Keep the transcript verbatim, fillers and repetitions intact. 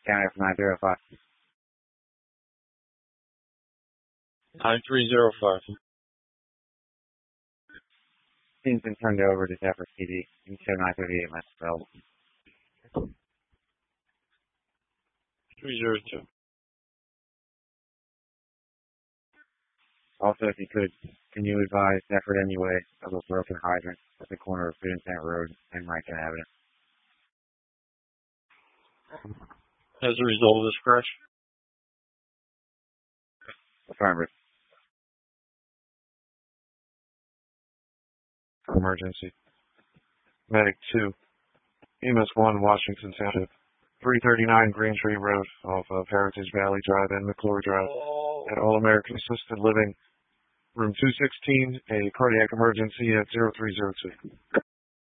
County for nine zero five. nine three zero five. Scene's been turned over to Zephyr P D. You can show nine thirty-eight minutes available. three zero two. Also, if you could, can you advise Zephyr M U A of a broken hydrant at the corner of Food and Center Road and Rankin Avenue? As a result of this crash? Affirmative. Emergency. Medic two. E M S one, Washington Township. three thirty-nine Green Tree Road off of Heritage Valley Drive and McClure Drive. At All American Assisted Living, room two sixteen, a cardiac emergency at zero three zero two.